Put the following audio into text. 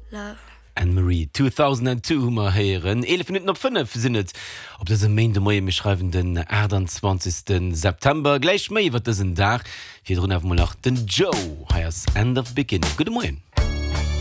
Love. Anne-Marie 2002 ma heieren 11 Minuten op 5 sinnet op dese Mainde Moie me schreiben den 28. September gleich méi wat dëssen Dach fir run auf mal nach den Joe heiers End of Beginning. Gute Morgen.